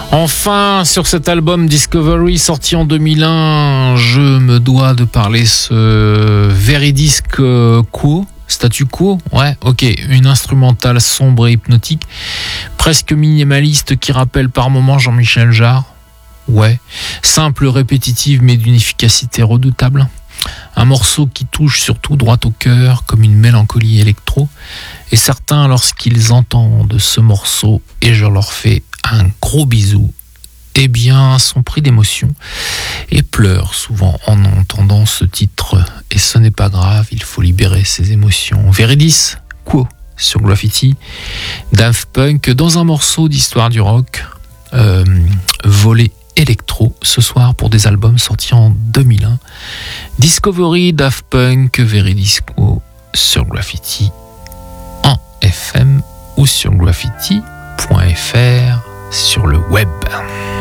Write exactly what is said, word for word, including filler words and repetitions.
Enfin, sur cet album Discovery sorti en deux mille un, je me dois de parler ce Veridisc Quo, Statu Quo, ouais, ok, une instrumentale sombre et hypnotique, presque minimaliste qui rappelle par moments Jean-Michel Jarre, ouais, simple, répétitive mais d'une efficacité redoutable. Un morceau qui touche surtout droit au cœur comme une mélancolie électro, et certains lorsqu'ils entendent ce morceau et je leur fais un gros bisou, eh bien sont pris d'émotion et pleurent souvent en entendant ce titre, et ce n'est pas grave, il faut libérer ses émotions. Veridisc Quo sur Graffiti, Daft Punk dans un morceau d'histoire du rock, euh, volé électro ce soir pour des albums sortis en deux mille un. Discovery, Daft Punk, Veridisc Quo sur Graffiti en F M ou sur graffiti point f r sur le web.